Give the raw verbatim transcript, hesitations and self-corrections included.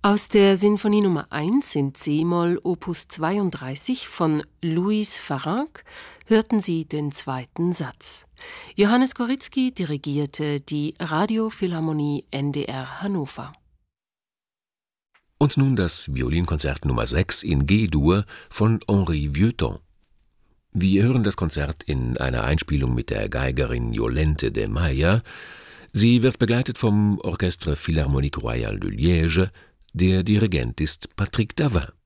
Aus der Sinfonie Nummer eins in C-Moll Opus zweiunddreißig von Louis Farrenc hörten Sie den zweiten Satz. Johannes Goritzky dirigierte die Radiophilharmonie N D R Hannover. Und nun das Violinkonzert Nummer sechs in G-Dur von Henri Vieuxtemps. Wir hören das Konzert in einer Einspielung mit der Geigerin Yolente de Mayer. Sie wird begleitet vom Orchestre Philharmonique Royale de Liège. Der Dirigent ist Patrick Davin.